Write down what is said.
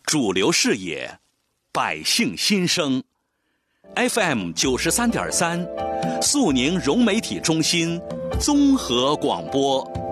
主流视野，百姓心声。FM 93.3，肃宁融媒体中心综合广播。